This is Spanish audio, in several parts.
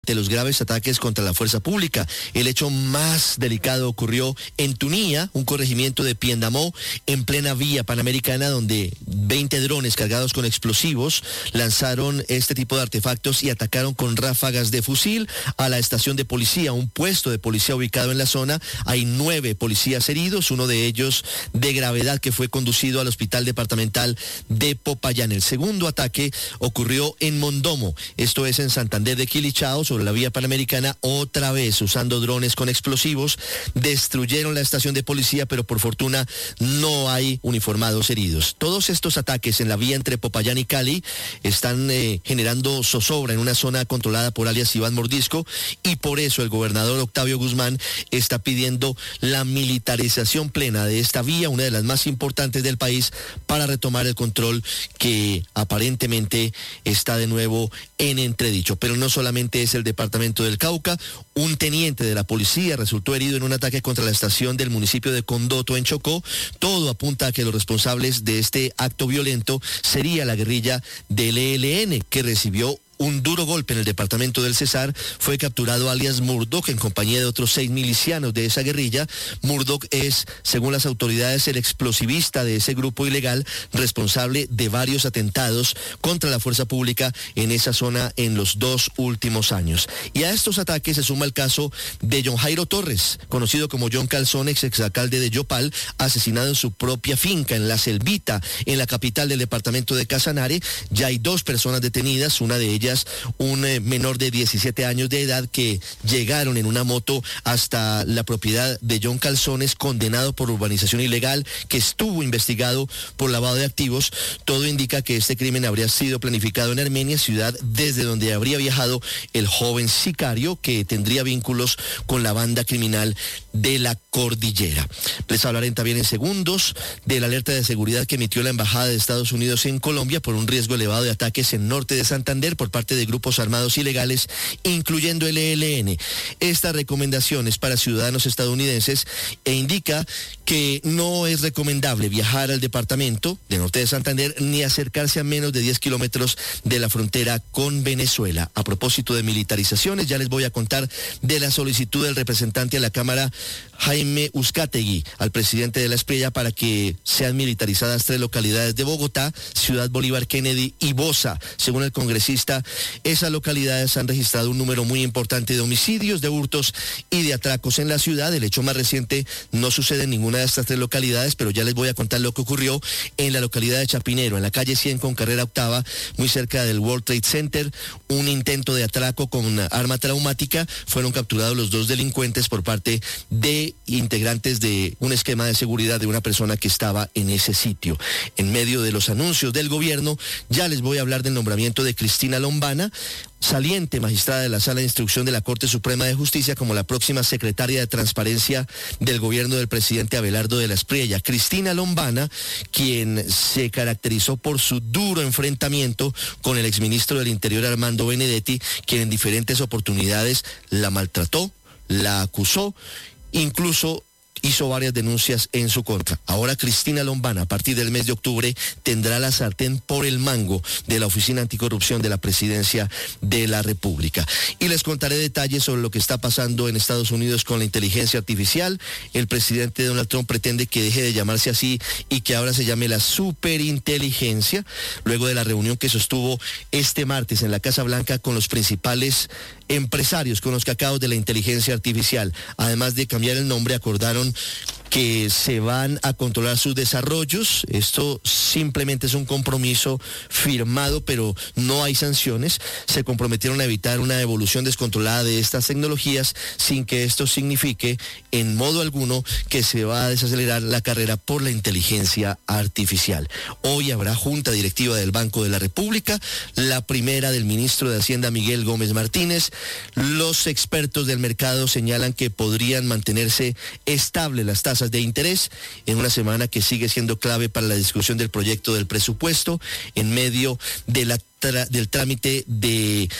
de los graves ataques contra la fuerza pública. El hecho más delicado ocurrió en Tunía, un corregimiento de Piendamó, en plena vía panamericana, donde 20 drones cargados con explosivos lanzaron este tipo de artefactos y atacaron con ráfagas de fusil a la estación de policía, un puesto de policía ubicado en la zona. Hay 9 policías heridos, uno de ellos de gravedad, que fue conducido al hospital departamental de Popayán. El segundo ataque ocurrió en Mondomo, esto es en Santander de Quilichao, sobre la vía panamericana, otra vez usando drones con explosivos. Destruyeron la estación de policía, pero por fortuna no hay uniformados heridos. Todos estos ataques en la vía entre Popayán y Cali están generando zozobra en una zona controlada por alias Iván Mordisco, y por eso el gobernador Octavio Guzmán está pidiendo la militarización plena de esta vía, una de las más importantes del país, para retomar el control que aparentemente está de nuevo en entredicho. Pero no solamente es el departamento del Cauca. Un teniente de la policía resultó herido en un ataque contra la estación del municipio de Condoto, en Chocó. Todo apunta a que los responsables de este acto violento sería la guerrilla del ELN, que recibió un duro golpe en el departamento del Cesar. Fue capturado alias Murdoch en compañía de otros 6 milicianos de esa guerrilla. Murdoch es, según las autoridades, el explosivista de ese grupo ilegal, responsable de varios atentados contra la fuerza pública en esa zona en los 2 últimos años. Y a estos ataques se suma el caso de John Jairo Torres, conocido como John Calzón, exalcalde de Yopal, asesinado en su propia finca en La Selvita, en la capital del departamento de Casanare. Ya hay 2 personas detenidas, una de ellas un menor de 17 años de edad, que llegaron en una moto hasta la propiedad de John Calzones, condenado por urbanización ilegal, que estuvo investigado por lavado de activos. Todo indica que este crimen habría sido planificado en Armenia, ciudad desde donde habría viajado el joven sicario, que tendría vínculos con la banda criminal de la Cordillera. Les hablaré también en segundos de la alerta de seguridad que emitió la Embajada de Estados Unidos en Colombia por un riesgo elevado de ataques en norte de Santander por parte de grupos armados ilegales, incluyendo el ELN. Esta recomendación es para ciudadanos estadounidenses e indica que no es recomendable viajar al departamento de norte de Santander ni acercarse a menos de 10 kilómetros de la frontera con Venezuela. A propósito de militarizaciones, ya les voy a contar de la solicitud del representante a la Cámara, Jaime Uzcategui, al presidente de la Espriella, para que sean militarizadas 3 localidades de Bogotá: Ciudad Bolívar, Kennedy y Bosa. Según el congresista, esas localidades han registrado un número muy importante de homicidios, de hurtos y de atracos en la ciudad. El hecho más reciente no sucede en ninguna de estas 3 localidades, pero ya les voy a contar lo que ocurrió en la localidad de Chapinero, en la calle 100 con carrera octava, muy cerca del World Trade Center. Un intento de atraco con arma traumática. Fueron capturados los 2 delincuentes por parte de integrantes de un esquema de seguridad de una persona que estaba en ese sitio. En medio de los anuncios del gobierno, ya les voy a hablar del nombramiento de Cristina Lombana, saliente magistrada de la Sala de Instrucción de la Corte Suprema de Justicia, como la próxima secretaria de Transparencia del gobierno del presidente Abelardo de la Espriella. Cristina Lombana, quien se caracterizó por su duro enfrentamiento con el exministro del Interior Armando Benedetti, quien en diferentes oportunidades la maltrató, la acusó, incluso hizo varias denuncias en su contra. Ahora Cristina Lombana, a partir del mes de octubre, tendrá la sartén por el mango de la Oficina Anticorrupción de la Presidencia de la República. Y les contaré detalles sobre lo que está pasando en Estados Unidos con la inteligencia artificial. El presidente Donald Trump pretende que deje de llamarse así y que ahora se llame la superinteligencia, luego de la reunión que sostuvo este martes en la Casa Blanca con los principales empresarios, con los cacaos de la inteligencia artificial. Además de cambiar el nombre, acordaron que se van a controlar sus desarrollos. Esto simplemente es un compromiso firmado, pero no hay sanciones. Se comprometieron a evitar una evolución descontrolada de estas tecnologías, sin que esto signifique en modo alguno que se va a desacelerar la carrera por la inteligencia artificial. Hoy habrá junta directiva del Banco de la República, la primera del ministro de Hacienda Miguel Gómez Martínez. Los expertos del mercado señalan que podrían mantenerse estables las tasas de interés en una semana que sigue siendo clave para la discusión del proyecto del presupuesto, en medio de del trámite de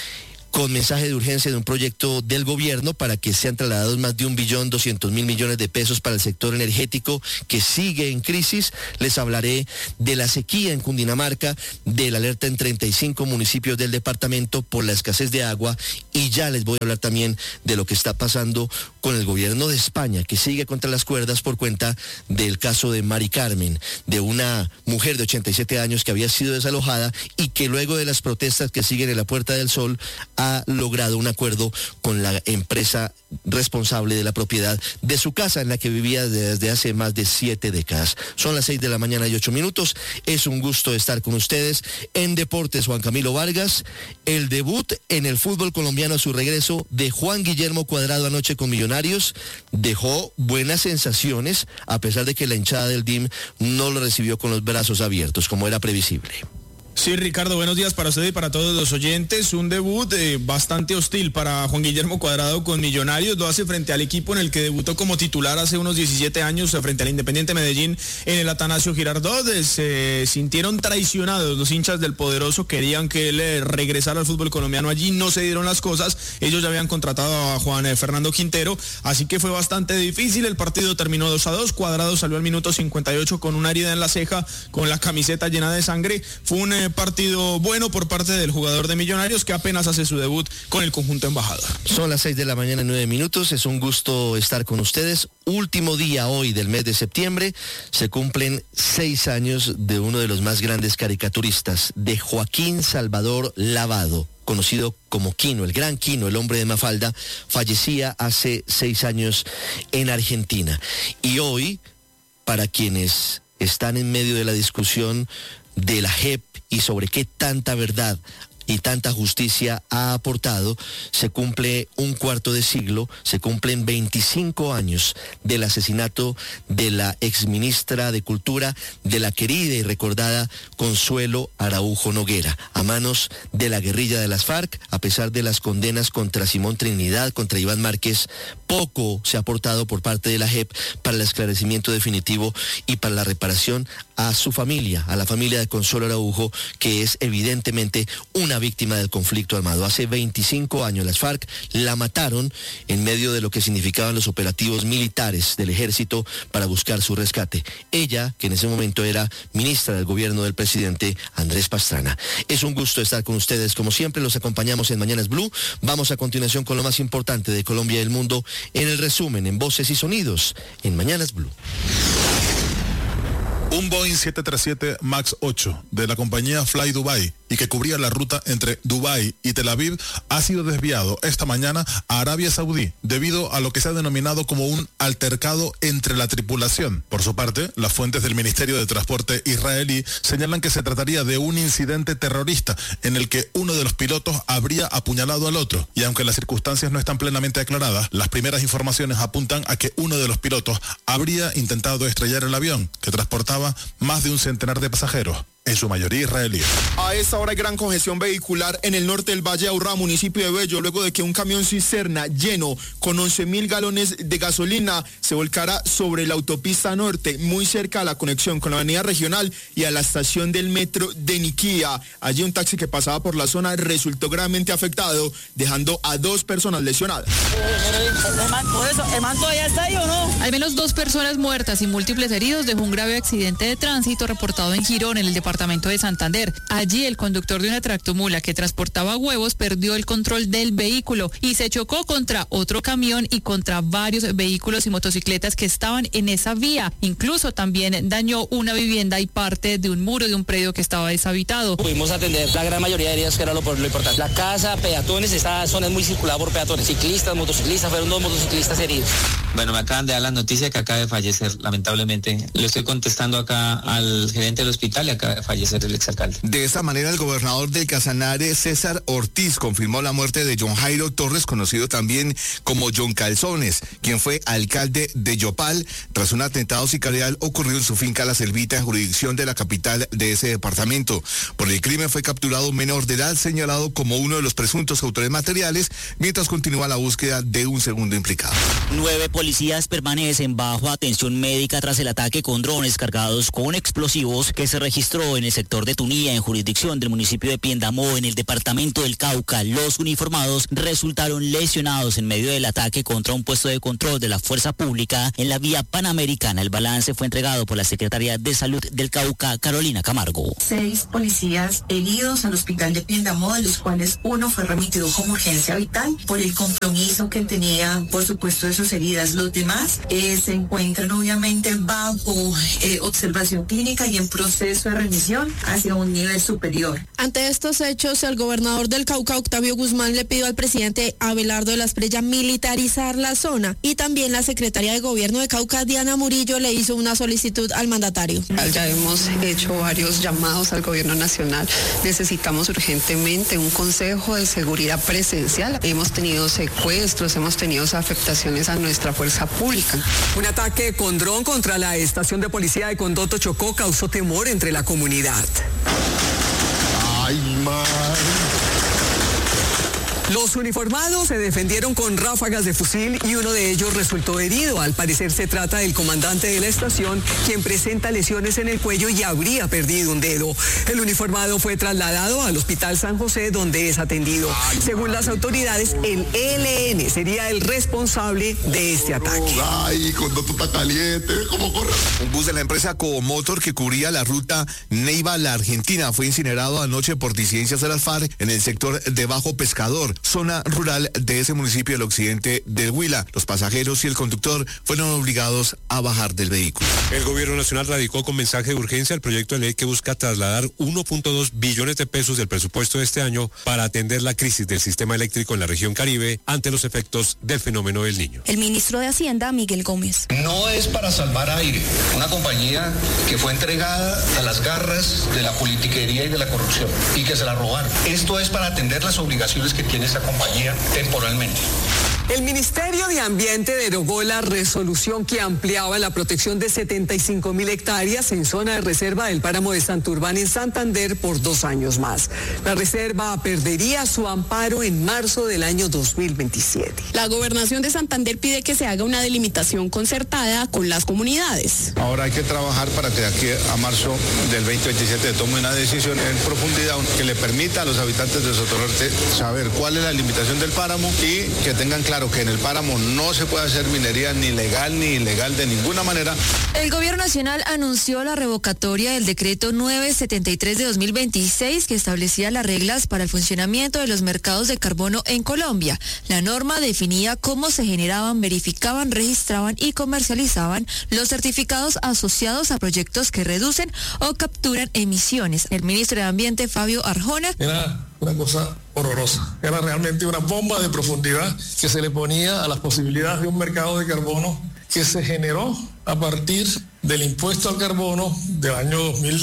con mensaje de urgencia de un proyecto del gobierno para que sean trasladados más de 1.200.000.000.000 de pesos para el sector energético que sigue en crisis. Les hablaré de la sequía en Cundinamarca, de la alerta en 35 municipios del departamento por la escasez de agua, y ya les voy a hablar también de lo que está pasando con el gobierno de España, que sigue contra las cuerdas por cuenta del caso de Mari Carmen, de una mujer de 87 años que había sido desalojada y que luego de las protestas que siguen en la Puerta del Sol ha logrado un acuerdo con la empresa responsable de la propiedad de su casa en la que vivía desde hace más de 7 décadas. Son las 6:08 a.m. Es un gusto estar con ustedes. En Deportes, Juan Camilo Vargas, el debut en el fútbol colombiano a su regreso de Juan Guillermo Cuadrado anoche con Millonarios dejó buenas sensaciones, a pesar de que la hinchada del DIM no lo recibió con los brazos abiertos, como era previsible. Sí, Ricardo, buenos días para usted y para todos los oyentes. Un debut bastante hostil para Juan Guillermo Cuadrado con Millonarios. Lo hace frente al equipo en el que debutó como titular hace unos 17 años frente al Independiente Medellín en el Atanasio Girardot. Se sintieron traicionados los hinchas del Poderoso, querían que él regresara al fútbol colombiano allí, no se dieron las cosas. Ellos ya habían contratado a Juan Fernando Quintero, así que fue bastante difícil. El partido terminó 2-2. Cuadrado salió al minuto 58 con una herida en la ceja, con la camiseta llena de sangre. Fue un partido bueno por parte del jugador de Millonarios, que apenas hace su debut con el conjunto embajador. Son las 6:09 a.m. Es un gusto estar con ustedes. Último día hoy del mes de septiembre. Se cumplen 6 años de uno de los más grandes caricaturistas, de Joaquín Salvador Lavado, conocido como Quino, el gran Quino, el hombre de Mafalda. Fallecía hace 6 años en Argentina. Y hoy, para quienes están en medio de la discusión de la JEP y sobre qué tanta verdad y tanta justicia ha aportado, se cumple un cuarto de siglo, se cumplen 25 años del asesinato de la exministra de Cultura, de la querida y recordada Consuelo Araújo Noguera, a manos de la guerrilla de las FARC. A pesar de las condenas contra Simón Trinidad, contra Iván Márquez, poco se ha aportado por parte de la JEP para el esclarecimiento definitivo y para la reparación a su familia, a la familia de Consuelo Araújo, que es evidentemente una víctima del conflicto armado. Hace 25 años las FARC la mataron en medio de lo que significaban los operativos militares del ejército para buscar su rescate. Ella, que en ese momento era ministra del gobierno del presidente Andrés Pastrana. Es un gusto estar con ustedes, como siempre. Los acompañamos en Mañanas Blue. Vamos a continuación con lo más importante de Colombia y del mundo en el resumen, en Voces y Sonidos, en Mañanas Blue. Un Boeing 737 MAX 8 de la compañía Fly Dubai y que cubría la ruta entre Dubái y Tel Aviv ha sido desviado esta mañana a Arabia Saudí debido a lo que se ha denominado como un altercado entre la tripulación. Por su parte, las fuentes del Ministerio de Transporte israelí señalan que se trataría de un incidente terrorista en el que uno de los pilotos habría apuñalado al otro. Y aunque las circunstancias no están plenamente aclaradas, las primeras informaciones apuntan a que uno de los pilotos habría intentado estrellar el avión que transportaba más de un centenar de pasajeros, en su mayoría israelíes. A esta hora hay gran congestión vehicular en el norte del Valle de Aburrá, municipio de Bello, luego de que un camión cisterna lleno con 11.000 galones de gasolina se volcara sobre la autopista norte, muy cerca a la conexión con la avenida regional y a la estación del metro de Niquía. Allí un taxi que pasaba por la zona resultó gravemente afectado, dejando a 2 personas lesionadas. ¿El man todavía está ahí o no? Al menos 2 personas muertas y múltiples heridos dejó un grave accidente de tránsito reportado en Girón, en el departamento de Santander. Allí el conductor de una tractomula que transportaba huevos perdió el control del vehículo y se chocó contra otro camión y contra varios vehículos y motocicletas que estaban en esa vía. Incluso también dañó una vivienda y parte de un muro de un predio que estaba deshabitado. Pudimos atender la gran mayoría de heridas, que era lo importante. La casa, peatones, esta zona es muy circulada por peatones, ciclistas, motociclistas, fueron 2 motociclistas heridos. Bueno, me acaban de dar la noticia que acaba de fallecer, lamentablemente. Le estoy contestando acá al gerente del hospital y acaba de fallecer el exalcalde. De esta manera, el gobernador del Casanare, César Ortiz, confirmó la muerte de John Jairo Torres, conocido también como John Calzones, quien fue alcalde de Yopal tras un atentado sicarial ocurrido en su finca La Selvita, en jurisdicción de la capital de ese departamento. Por el crimen fue capturado un menor de edad señalado como uno de los presuntos autores materiales, mientras continúa la búsqueda de un segundo implicado. 9 policías permanecen bajo atención médica tras el ataque con drones cargados con explosivos que se registró ocurrió en el sector de Tunía, en jurisdicción del municipio de Piendamó, en el departamento del Cauca. Los uniformados resultaron lesionados en medio del ataque contra un puesto de control de la fuerza pública en la vía Panamericana. El balance fue entregado por la Secretaría de Salud del Cauca, Carolina Camargo. 6 policías heridos al hospital de Piendamó, de los cuales uno fue remitido como urgencia vital por el compromiso que tenía, por supuesto, de sus heridas. Los demás se encuentran obviamente bajo observación clínica y en proceso de remisión hacia un nivel superior. Ante estos hechos, el gobernador del Cauca, Octavio Guzmán, le pidió al presidente Abelardo de la Espriella militarizar la zona, y también la secretaria de Gobierno de Cauca, Diana Murillo, le hizo una solicitud al mandatario. Ya hemos hecho varios llamados al gobierno nacional. Necesitamos urgentemente un consejo de seguridad presencial. Hemos tenido secuestros, hemos tenido afectaciones a nuestra fuerza pública. Un ataque con dron contra la estación de policía de Condoto, Chocó, causó temor entre la comunidad. ¡Ay, madre! Los uniformados se defendieron con ráfagas de fusil y uno de ellos resultó herido. Al parecer se trata del comandante de la estación, quien presenta lesiones en el cuello y habría perdido un dedo. El uniformado fue trasladado al Hospital San José, donde es atendido. Según las autoridades, el ELN sería el responsable de este ataque. ¡Ay, cuando tú estás caliente! ¿Cómo corre? Un bus de la empresa Comotor que cubría la ruta Neiva a la Argentina fue incinerado anoche por disidencias de las FARC en el sector de Bajo Pescador, zona rural de ese municipio del occidente del Huila. Los pasajeros y el conductor fueron obligados a bajar del vehículo. El gobierno nacional radicó con mensaje de urgencia el proyecto de ley que busca trasladar 1.2 billones de pesos del presupuesto de este año para atender la crisis del sistema eléctrico en la región Caribe ante los efectos del fenómeno del Niño. El ministro de Hacienda, Miguel Gómez. No es para salvar aire, una compañía que fue entregada a las garras de la politiquería y de la corrupción y que se la robaron. Esto es para atender las obligaciones que tiene esta compañía temporalmente. El Ministerio de Ambiente derogó la resolución que ampliaba la protección de 75.000 hectáreas en zona de reserva del páramo de Santurbán en Santander por 2 años más. La reserva perdería su amparo en marzo del año 2027. La Gobernación de Santander pide que se haga una delimitación concertada con las comunidades. Ahora hay que trabajar para que de aquí a marzo del 2027 tome una decisión en profundidad que le permita a los habitantes de Sotororte saber cuál es la limitación del páramo y que tengan claro que en el páramo no se puede hacer minería ni legal ni ilegal de ninguna manera. El gobierno nacional anunció la revocatoria del decreto 973 de 2026 que establecía las reglas para el funcionamiento de los mercados de carbono en Colombia. La norma definía cómo se generaban, verificaban, registraban y comercializaban los certificados asociados a proyectos que reducen o capturan emisiones. El ministro de Ambiente, Fabio Arjona, era una cosa horrorosa. Era realmente una bomba de profundidad que se le ponía a las posibilidades de un mercado de carbono que se generó a partir del impuesto al carbono del año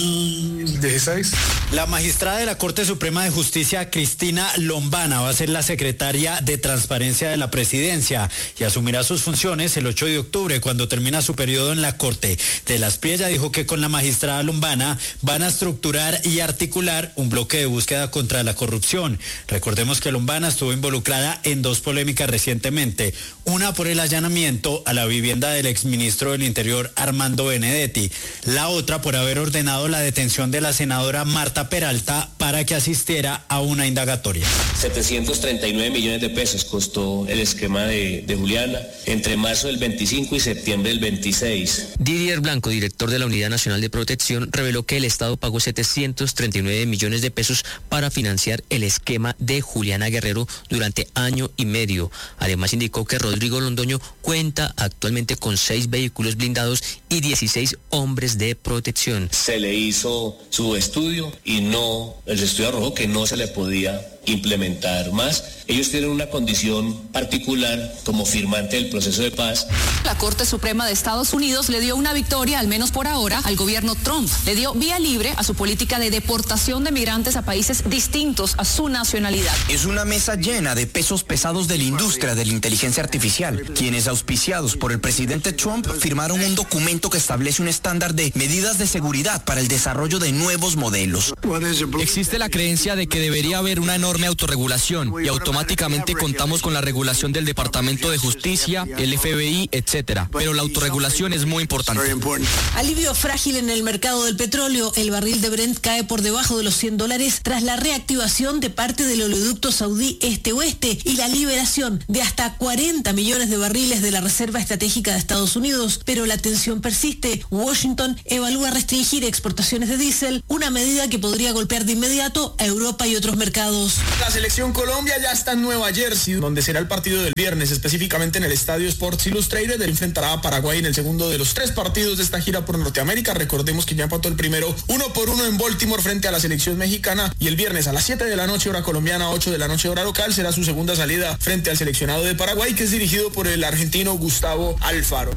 2016. La magistrada de la Corte Suprema de Justicia, Cristina Lombana, va a ser la secretaria de Transparencia de la Presidencia y asumirá sus funciones el 8 de octubre, cuando termina su periodo en la Corte. De la Espriella dijo que con la magistrada Lombana van a estructurar y articular un bloque de búsqueda contra la corrupción. Recordemos que Lombana estuvo involucrada en 2 polémicas recientemente, una por el allanamiento a la vivienda del exministro del Interior, Armando Benedetti, la otra por haber ordenado la detención de la senadora Marta Peralta para que asistiera a una indagatoria. 739 millones de pesos costó el esquema de Juliana entre marzo del 25 y septiembre del 26. Didier Blanco, director de la Unidad Nacional de Protección, reveló que el Estado pagó 739 millones de pesos para financiar el esquema de Juliana Guerrero durante año y medio. Además indicó que Rodrigo Londoño cuenta actualmente con 6 vehículos blindados y 16 hombres de protección. Se le hizo su estudio y el estudio arrojó que no se le podía implementar más. Ellos tienen una condición particular como firmante del proceso de paz. La Corte Suprema de Estados Unidos le dio una victoria, al menos por ahora, al gobierno Trump. Le dio vía libre a su política de deportación de migrantes a países distintos a su nacionalidad. Es una mesa llena de pesos pesados de la industria de la inteligencia artificial, quienes, auspiciados por el presidente Trump, firmaron un documento que establece un estándar de medidas de seguridad para el desarrollo de nuevos modelos. Existe la creencia de que debería haber una enorme enorme autorregulación y automáticamente contamos con la regulación del Departamento de Justicia, el FBI, etcétera. Pero la autorregulación es muy importante. Alivio frágil en el mercado del petróleo. El barril de Brent cae por debajo de los $100 tras la reactivación de parte del oleoducto saudí este-oeste y la liberación de hasta 40 millones de barriles de la Reserva Estratégica de Estados Unidos. Pero la tensión persiste. Washington evalúa restringir exportaciones de diésel, una medida que podría golpear de inmediato a Europa y otros mercados. La selección Colombia ya está en Nueva Jersey, donde será el partido del viernes, específicamente en el estadio Sports Illustrated. Él enfrentará a Paraguay en el segundo de los 3 partidos de esta gira por Norteamérica. Recordemos que ya empató el primero 1-1 en Baltimore frente a la selección mexicana, y el viernes a las 7 de la noche hora colombiana, 8 de la noche hora local, será su segunda salida frente al seleccionado de Paraguay, que es dirigido por el argentino Gustavo Alfaro.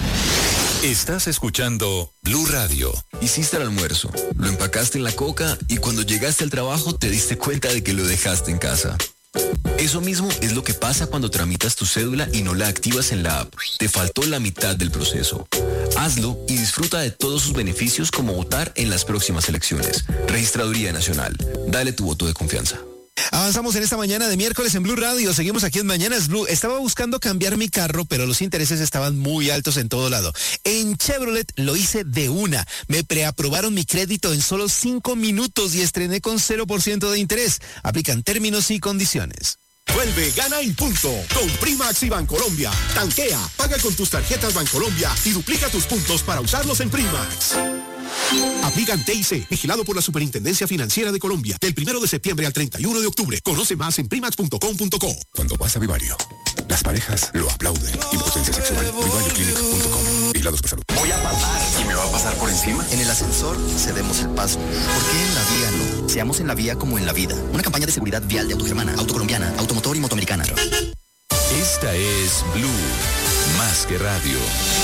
Estás escuchando Blue Radio. Hiciste el almuerzo, lo empacaste en la coca y cuando llegaste al trabajo te diste cuenta de que lo dejaste en casa. Eso mismo es lo que pasa cuando tramitas tu cédula y no la activas en la app. Te faltó la mitad del proceso. Hazlo y disfruta de todos sus beneficios como votar en las próximas elecciones. Registraduría Nacional. Dale tu voto de confianza. Avanzamos en esta mañana de miércoles en Blue Radio. Seguimos aquí en Mañanas Blue. Estaba buscando cambiar mi carro, pero los intereses estaban muy altos en todo lado. En Chevrolet lo hice de una. Me preaprobaron mi crédito en solo 5 minutos y estrené con 0% de interés. Aplican términos y condiciones. Vuelve, gana y punto con Primax y Bancolombia. Tanquea, paga con tus tarjetas Bancolombia y duplica tus puntos para usarlos en Primax. Aplican TIC, vigilado por la Superintendencia Financiera de Colombia, del 1 de septiembre al 31 de octubre. Conoce más en primax.com.co. Cuando vas a Vivario, las parejas lo aplauden. Impotencia sexual, vivarioclinic.com. Vigilados por salud. Voy a pasar y me va a pasar por encima. En el ascensor cedemos el paso. ¿Por qué en la vía no? Seamos en la vía como en la vida. Una campaña de seguridad vial de Autogermana, Autocolombiana, Automotor y Motoamericana. Esta es Blue, más que radio.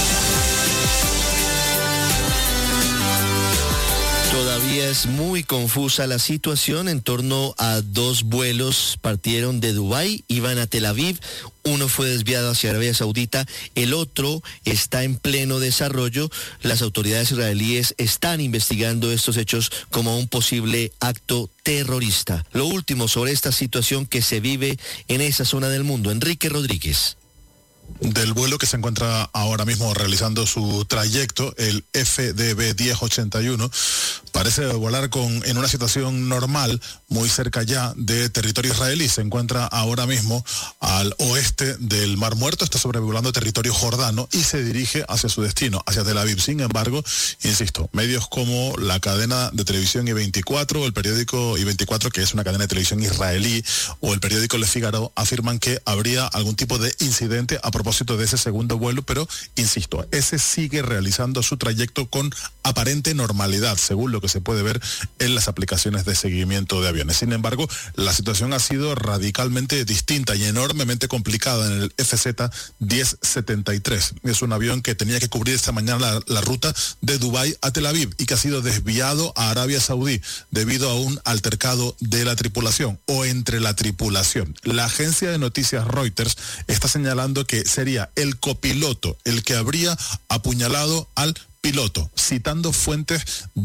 Todavía es muy confusa la situación en torno a 2 vuelos. Partieron de Dubái, iban a Tel Aviv. Uno fue desviado hacia Arabia Saudita, el otro está en pleno desarrollo. Las autoridades israelíes están investigando estos hechos como un posible acto terrorista. Lo último sobre esta situación que se vive en esa zona del mundo. Enrique Rodríguez. Del vuelo que se encuentra ahora mismo realizando su trayecto, el FDB 1081, parece volar en una situación normal, muy cerca ya de territorio israelí. Se encuentra ahora mismo al oeste del Mar Muerto, está sobrevolando territorio jordano y se dirige hacia su destino, hacia Tel Aviv. Sin embargo, insisto, medios como la cadena de televisión I24, el periódico I24, que es una cadena de televisión israelí, o el periódico Le Figaro, afirman que habría algún tipo de incidente a propósito de ese segundo vuelo, pero insisto, ese sigue realizando su trayecto con aparente normalidad, según lo que se puede ver en las aplicaciones de seguimiento de aviones. Sin embargo, la situación ha sido radicalmente distinta y enormemente complicada en el FZ 1073. Es un avión que tenía que cubrir esta mañana la ruta de Dubái a Tel Aviv y que ha sido desviado a Arabia Saudí debido a un altercado de la tripulación o entre la tripulación. La agencia de noticias Reuters está señalando que sería el copiloto el que habría apuñalado al piloto, citando fuentes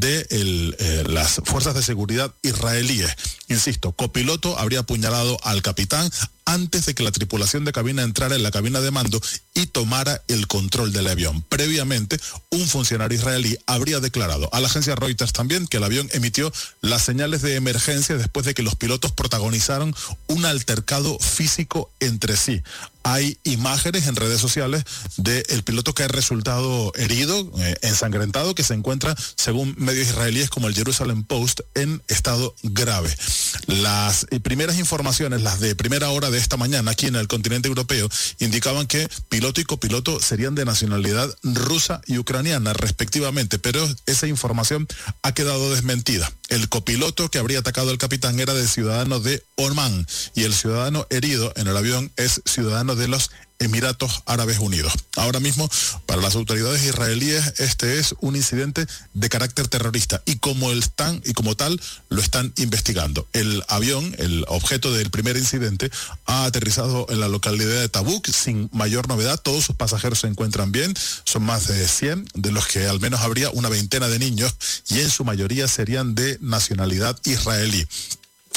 de las fuerzas de seguridad israelíes. Insisto, copiloto habría apuñalado al capitán antes de que la tripulación de cabina entrara en la cabina de mando y tomara el control del avión. Previamente, un funcionario israelí habría declarado a la agencia Reuters también que el avión emitió las señales de emergencia después de que los pilotos protagonizaron un altercado físico entre sí. Hay imágenes en redes sociales del piloto que ha resultado herido, ensangrentado, que se encuentra, según medios israelíes como el Jerusalem Post, en estado grave. Las primeras informaciones, las de primera hora de esta mañana aquí en el continente europeo, indicaban que piloto y copiloto serían de nacionalidad rusa y ucraniana respectivamente, pero esa información ha quedado desmentida. El copiloto que habría atacado al capitán era de ciudadano de Omán y el ciudadano herido en el avión es ciudadano de los Emiratos Árabes Unidos. Ahora mismo, para las autoridades israelíes, este es un incidente de carácter terrorista y como tal lo están investigando. El avión, el objeto del primer incidente, ha aterrizado en la localidad de Tabuk sin mayor novedad. Todos sus pasajeros se encuentran bien, son más de 100, de los que al menos habría una veintena de niños y en su mayoría serían de nacionalidad israelí.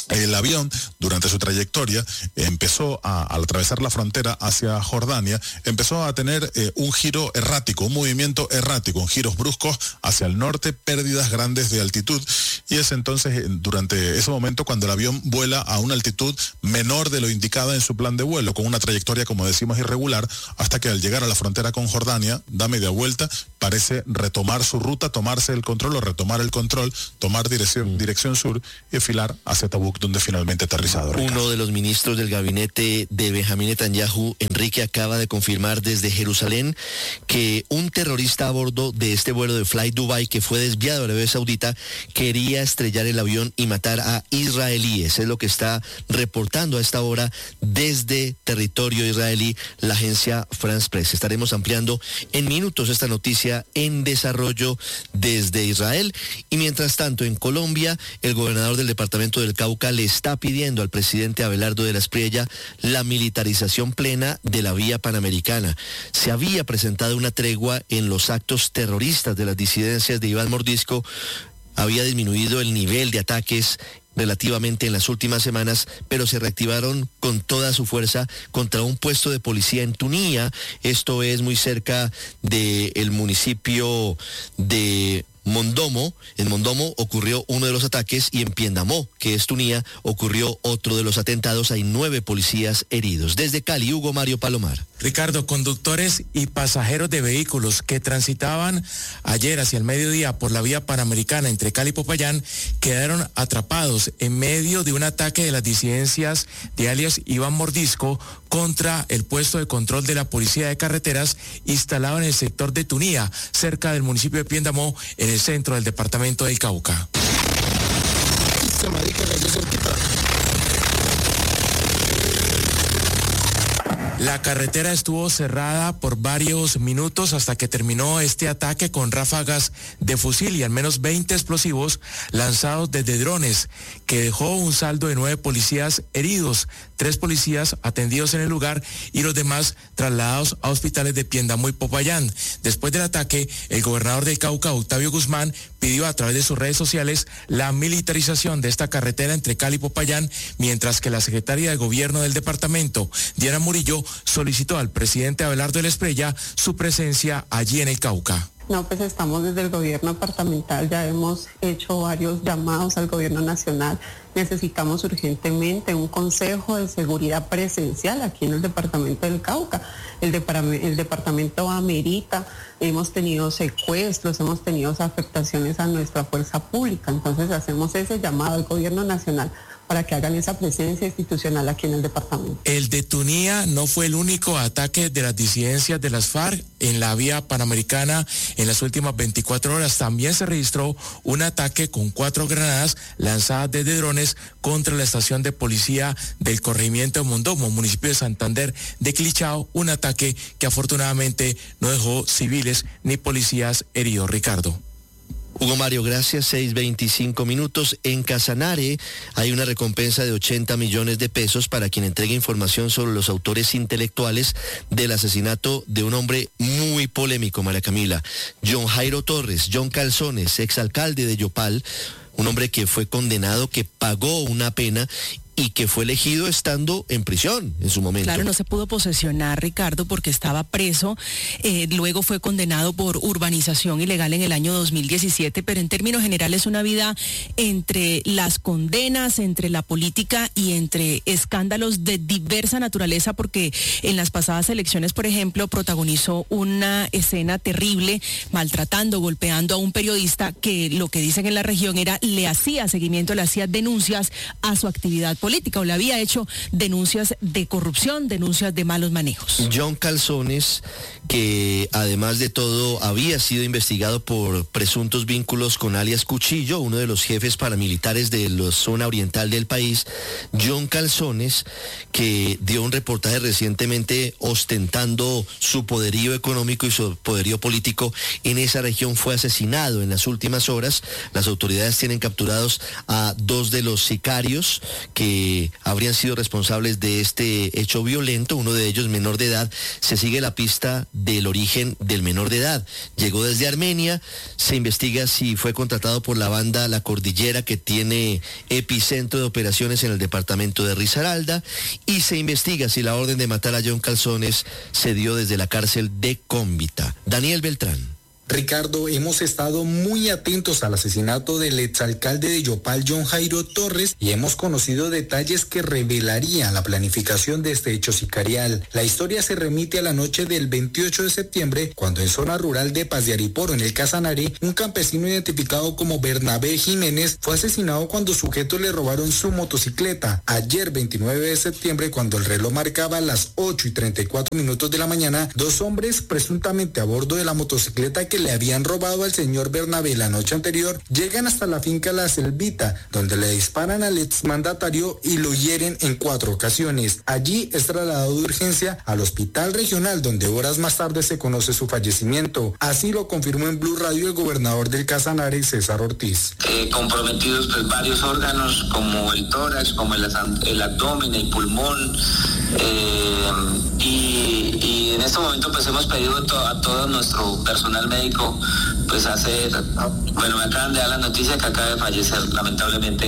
El avión, durante su trayectoria, empezó al atravesar la frontera hacia Jordania, empezó a tener un giro errático, un movimiento errático, con giros bruscos hacia el norte, pérdidas grandes de altitud, y es entonces, durante ese momento, cuando el avión vuela a una altitud menor de lo indicada en su plan de vuelo, con una trayectoria, como decimos, irregular, hasta que al llegar a la frontera con Jordania, da media vuelta, parece retomar su ruta, tomarse el control o retomar el control, tomar dirección sur y enfilar hacia Tabuk, donde finalmente aterrizado. Uno de los ministros del gabinete de Benjamín Netanyahu, Enrique, acaba de confirmar desde Jerusalén que un terrorista a bordo de este vuelo de Fly Dubai, que fue desviado a Arabia Saudita, quería estrellar el avión y matar a israelíes. Es lo que está reportando a esta hora desde territorio israelí la agencia France Press. Estaremos ampliando en minutos esta noticia en desarrollo desde Israel. Y mientras tanto, en Colombia, el gobernador del departamento del Cauca le está pidiendo al presidente Abelardo de la Espriella la militarización plena de la vía panamericana. Se había presentado una tregua en los actos terroristas de las disidencias de Iván Mordisco. Había disminuido el nivel de ataques relativamente en las últimas semanas, pero se reactivaron con toda su fuerza contra un puesto de policía en Tunía. Esto es muy cerca del municipio de Mondomo. En Mondomo ocurrió uno de los ataques y en Piendamó, que es Tunía, ocurrió otro de los atentados. Hay 9 policías heridos. Desde Cali, Hugo Mario Palomar. Ricardo, conductores y pasajeros de vehículos que transitaban ayer hacia el mediodía por la vía panamericana entre Cali y Popayán quedaron atrapados en medio de un ataque de las disidencias de alias Iván Mordisco contra el puesto de control de la Policía de Carreteras instalado en el sector de Tunía, cerca del municipio de Piendamó, en el centro del departamento del Cauca. La carretera estuvo cerrada por varios minutos hasta que terminó este ataque con ráfagas de fusil y al menos 20 explosivos lanzados desde drones, que dejó un saldo de 9 policías heridos, 3 policías atendidos en el lugar y los demás trasladados a hospitales de Piendamó y Popayán. Después del ataque, el gobernador del Cauca, Octavio Guzmán, pidió a través de sus redes sociales la militarización de esta carretera entre Cali y Popayán, mientras que la secretaria de Gobierno del departamento, Diana Murillo, solicitó al presidente Abelardo de la Espriella su presencia allí en el Cauca. No, pues estamos desde el gobierno departamental, ya hemos hecho varios llamados al gobierno nacional. Necesitamos urgentemente un consejo de seguridad presencial aquí en el departamento del Cauca. El departamento amerita, hemos tenido secuestros, hemos tenido afectaciones a nuestra fuerza pública. Entonces hacemos ese llamado al gobierno nacional para que hagan esa presencia institucional aquí en el departamento. El de Tunía no fue el único ataque de las disidencias de las FARC en la vía panamericana en las últimas 24 horas. También se registró un ataque con 4 granadas lanzadas desde drones contra la estación de policía del corregimiento de Mondomo, municipio de Santander de Clichao, un ataque que afortunadamente no dejó civiles ni policías heridos. Ricardo. Hugo Mario, gracias. 6:25 minutos. En Casanare hay una recompensa de 80 millones de pesos para quien entregue información sobre los autores intelectuales del asesinato de un hombre muy polémico, María Camila. John Jairo Torres, John Calzones, exalcalde de Yopal, un hombre que fue condenado, que pagó una pena y que fue elegido estando en prisión en su momento. Claro, no se pudo posesionar, Ricardo, porque estaba preso. Luego fue condenado por urbanización ilegal en el año 2017, pero en términos generales una vida entre las condenas, entre la política y entre escándalos de diversa naturaleza, porque en las pasadas elecciones, por ejemplo, protagonizó una escena terrible, maltratando, golpeando a un periodista que lo que dicen en la región era le hacía seguimiento, le hacía denuncias a su actividad política, o le había hecho denuncias de corrupción, denuncias de malos manejos. John Calzones, que además de todo había sido investigado por presuntos vínculos con alias Cuchillo, uno de los jefes paramilitares de la zona oriental del país. John Calzones, que dio un reportaje recientemente ostentando su poderío económico y su poderío político en esa región, fue asesinado en las últimas horas. Las autoridades tienen capturados a 2 de los sicarios que que habrían sido responsables de este hecho violento, uno de ellos menor de edad. Se sigue la pista del origen del menor de edad. Llegó desde Armenia, se investiga si fue contratado por la banda La Cordillera, que tiene epicentro de operaciones en el departamento de Risaralda, y se investiga si la orden de matar a John Calzones se dio desde la cárcel de Cómbita. Daniel Beltrán. Ricardo, hemos estado muy atentos al asesinato del exalcalde de Yopal, John Jairo Torres, y hemos conocido detalles que revelarían la planificación de este hecho sicarial. La historia se remite a la noche del 28 de septiembre, cuando en zona rural de Paz de Ariporo, en el Casanare, un campesino identificado como Bernabé Jiménez fue asesinado cuando sujetos le robaron su motocicleta. Ayer, 29 de septiembre, cuando el reloj marcaba las 8:34 de la mañana, dos hombres presuntamente a bordo de la motocicleta que le habían robado al señor Bernabé la noche anterior, llegan hasta la finca La Selvita, donde le disparan al exmandatario y lo hieren en 4 ocasiones. Allí es trasladado de urgencia al hospital regional, donde horas más tarde se conoce su fallecimiento. Así lo confirmó en Blue Radio el gobernador del Casanare, César Ortiz. Comprometidos pues varios órganos como el tórax, como el abdomen, el pulmón, y en este momento pues hemos pedido a todo nuestro personal médico pues me acaban de dar la noticia que acaba de fallecer, lamentablemente.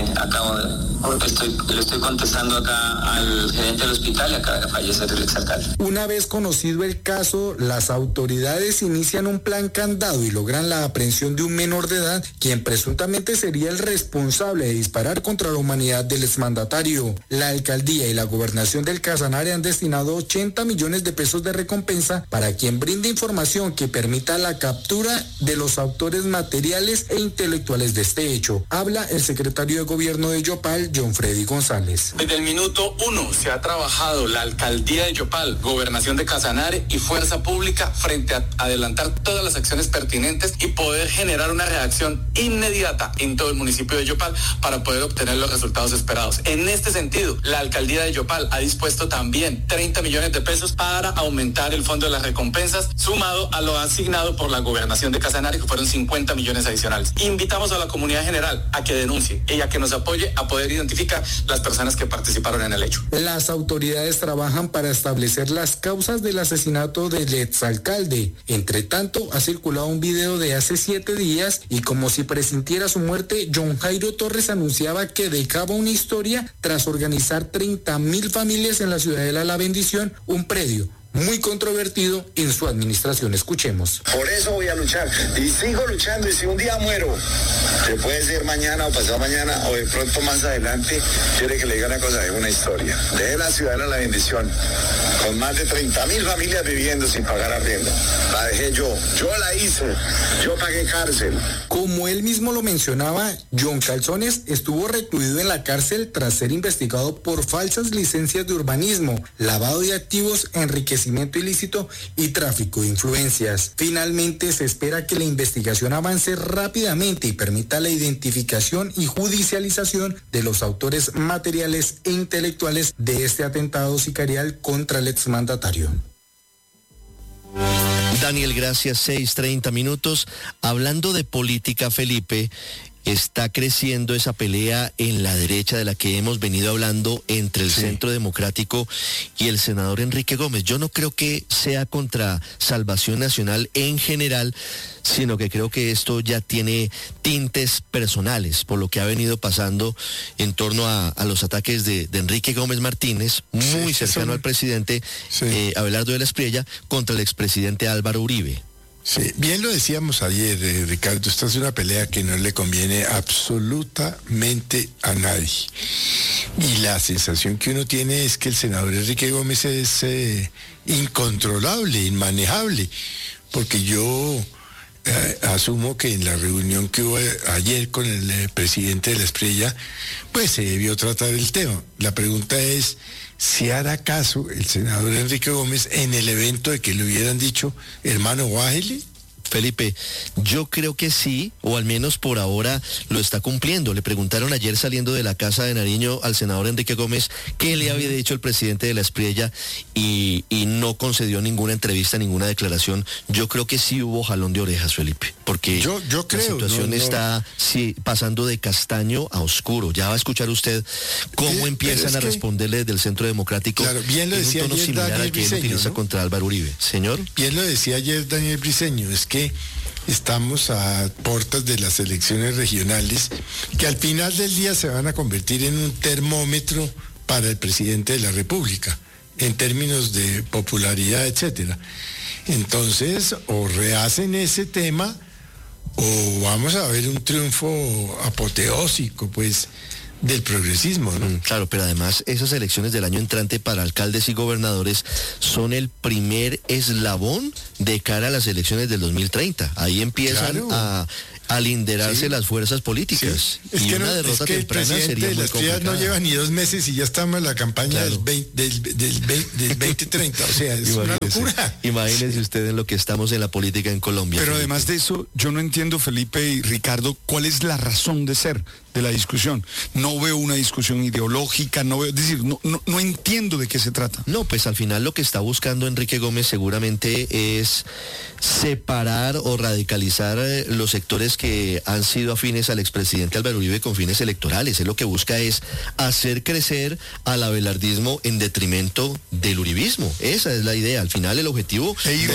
Le estoy contestando acá al gerente del hospital y acaba de fallecer el exalcalde. Una vez conocido el caso, las autoridades inician un plan candado y logran la aprehensión de un menor de edad, quien presuntamente sería el responsable de disparar contra la humanidad del exmandatario. La alcaldía y la gobernación del Casanare han destinado 80 millones de pesos de recompensa para quien brinde información que permita la captura de los autores materiales e intelectuales de este hecho. Habla el secretario de Gobierno de Yopal, John Freddy González. Desde el minuto 1 se ha trabajado la alcaldía de Yopal, gobernación de Casanare y fuerza pública frente a adelantar todas las acciones pertinentes y poder generar una reacción inmediata en todo el municipio de Yopal para poder obtener los resultados esperados. En este sentido, la alcaldía de Yopal ha dispuesto también 30 millones de pesos para aumentar el fondo de las recompensas, sumado a lo asignado por la gobernación de Casanare, que fueron 50 millones adicionales. Invitamos a la comunidad general a que denuncie y a que nos apoye a poder identificar las personas que participaron en el hecho. Las autoridades trabajan para establecer las causas del asesinato del exalcalde. Entre tanto, ha circulado un video de hace 7 días y como si presintiera su muerte, John Jairo Torres anunciaba que dejaba una historia tras organizar 30,000 familias en la Ciudadela La Bendición, un predio muy controvertido en su administración. Escuchemos. Por eso voy a luchar y sigo luchando, y si un día muero, que puede ser mañana o pasado mañana o de pronto más adelante, quiere que le diga una cosa, es una historia. Dejé la ciudad de La Bendición con más de 30,000 familias viviendo sin pagar arriendo. La dejé yo la hice, yo pagué cárcel. Como él mismo lo mencionaba, John Calzones estuvo recluido en la cárcel tras ser investigado por falsas licencias de urbanismo, lavado de activos, enriquecimiento ilícito y tráfico de influencias. Finalmente se espera que la investigación avance rápidamente y permita la identificación y judicialización de los autores materiales e intelectuales de este atentado sicarial contra el exmandatario. Daniel, gracias. 6:30. Hablando de política, Felipe, está creciendo esa pelea en la derecha de la que hemos venido hablando entre el Centro Democrático y el senador Enrique Gómez. Yo no creo que sea contra Salvación Nacional en general, sino que creo que esto ya tiene tintes personales por lo que ha venido pasando en torno a los ataques de Enrique Gómez Martínez, muy cercano al presidente Abelardo de la Espriella, contra el expresidente Álvaro Uribe. Sí, bien lo decíamos ayer, Ricardo, esta es una pelea que no le conviene absolutamente a nadie. Y la sensación que uno tiene es que el senador Enrique Gómez es incontrolable, inmanejable, porque yo asumo que en la reunión que hubo ayer con el presidente de la Espriella, pues se debió tratar el tema. La pregunta es si hará caso el senador Enrique Gómez en el evento de que le hubieran dicho, hermano, bájele. Felipe, yo creo que sí, o al menos por ahora lo está cumpliendo. Le preguntaron ayer saliendo de la Casa de Nariño al senador Enrique Gómez qué le había dicho el presidente de la Espriella y no concedió ninguna entrevista, ninguna declaración. Yo creo que sí hubo jalón de orejas, Felipe, porque yo creo, la situación está pasando de castaño a oscuro. Ya va a escuchar usted cómo empiezan a responderle desde el Centro Democrático. Claro, bien lo decía en un tono ayer similar Daniel al que él Briceño, utiliza contra Álvaro Uribe. Señor. Bien lo decía ayer Daniel Briceño, es que estamos a puertas de las elecciones regionales, que al final del día se van a convertir en un termómetro para el presidente de la República, en términos de popularidad, etcétera. Entonces, o rehacen ese tema, o vamos a ver un triunfo apoteósico, pues, del progresismo, ¿no? Claro, pero además esas elecciones del año entrante para alcaldes y gobernadores son el primer eslabón de cara a las elecciones del 2030. Ahí empiezan a alinderarse las fuerzas políticas. Es y que una derrota el temprana presidente sería de muy las Trias no lleva ni 2 meses y ya estamos en la campaña del 2030. O sea, es una locura. Imagínese usted en lo que estamos en la política en Colombia. Pero Felipe. además de eso, yo no entiendo, Felipe y Ricardo, cuál es la razón de ser de la discusión. No veo una discusión ideológica, no entiendo de qué se trata. No, pues al final lo que está buscando Enrique Gómez seguramente es separar o radicalizar los sectores que han sido afines al expresidente Álvaro Uribe con fines electorales. Él lo que busca es hacer crecer al abelardismo en detrimento del uribismo. Esa es la idea. Al final el objetivo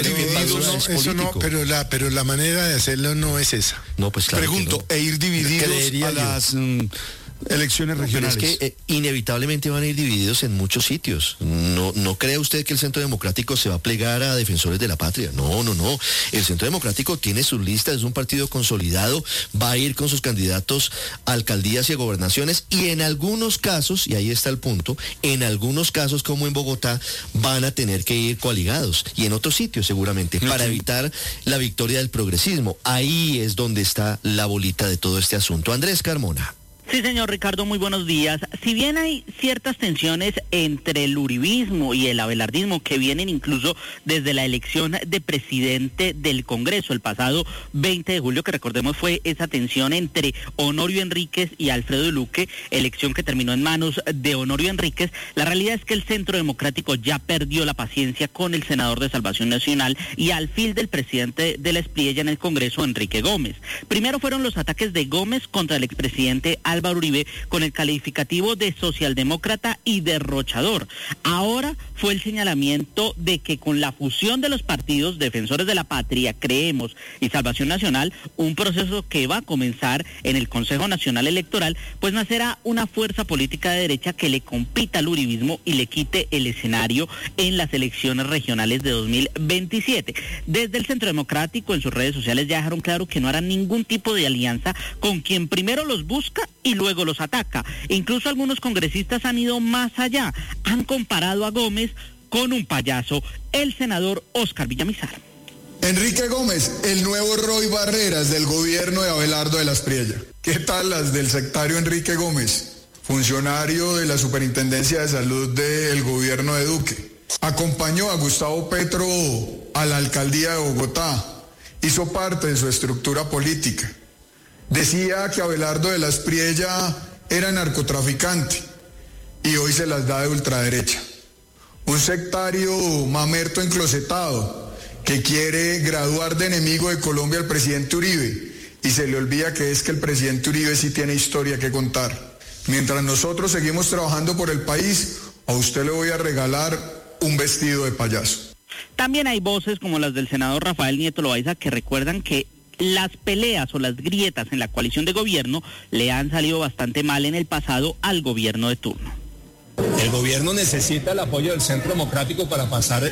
pero la manera de hacerlo no es esa. No, pues claro. Pregunto, ir divididos a las elecciones regionales. Pero es que inevitablemente van a ir divididos en muchos sitios. No crea usted que el Centro Democrático se va a plegar a defensores de la patria. No. El Centro Democrático tiene sus listas, es un partido consolidado, va a ir con sus candidatos a alcaldías y a gobernaciones, y en algunos casos, y ahí está el punto, en algunos casos como en Bogotá van a tener que ir coaligados, y en otros sitios seguramente, para evitar la victoria del progresismo. Ahí es donde está la bolita de todo este asunto. Andrés Carmona. Sí, señor Ricardo, muy buenos días. Si bien hay ciertas tensiones entre el uribismo y el abelardismo que vienen incluso desde la elección de presidente del Congreso el pasado 20 de julio, que recordemos fue esa tensión entre Honorio Enríquez y Alfredo Luque, elección que terminó en manos de Honorio Enríquez, la realidad es que el Centro Democrático ya perdió la paciencia con el senador de Salvación Nacional y alfil del presidente de la Espriella en el Congreso, Enrique Gómez. Primero fueron los ataques de Gómez contra el expresidente Álvaro Uribe con el calificativo de socialdemócrata y derrochador. Ahora fue el señalamiento de que con la fusión de los partidos Defensores de la Patria, Creemos y Salvación Nacional, un proceso que va a comenzar en el Consejo Nacional Electoral, pues nacerá una fuerza política de derecha que le compita al uribismo y le quite el escenario en las elecciones regionales de 2027. Desde el Centro Democrático en sus redes sociales ya dejaron claro que no harán ningún tipo de alianza con quien primero los busca y luego los ataca. Incluso algunos congresistas han ido más allá, han comparado a Gómez con un payaso, el senador Óscar Villamizar. Enrique Gómez, el nuevo Roy Barreras del gobierno de Abelardo de la Espriella. ¿Qué tal las del sectario Enrique Gómez, funcionario de la Superintendencia de Salud del gobierno de Duque? Acompañó a Gustavo Petro a la alcaldía de Bogotá, hizo parte de su estructura política. Decía que Abelardo de la Espriella era narcotraficante y hoy se las da de ultraderecha. Un sectario mamerto enclosetado que quiere graduar de enemigo de Colombia al presidente Uribe y se le olvida que es que el presidente Uribe sí tiene historia que contar. Mientras nosotros seguimos trabajando por el país, a usted le voy a regalar un vestido de payaso. También hay voces como las del senador Rafael Nieto Loaiza que recuerdan que las peleas o las grietas en la coalición de gobierno le han salido bastante mal en el pasado al gobierno de turno. El gobierno necesita el apoyo del Centro Democrático para pasar